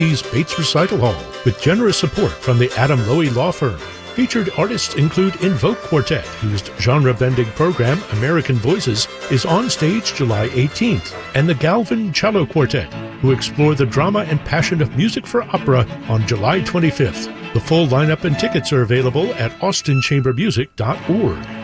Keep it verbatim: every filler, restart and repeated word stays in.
Bates Recital Hall with generous support from the Adam Lowy Law Firm. Featured artists include Invoke Quartet, whose genre-bending program, American Voices, is on stage July eighteenth, and the Galvin Cello Quartet, who explore the drama and passion of music for opera on July twenty-fifth. The full lineup and tickets are available at austin chamber music dot org.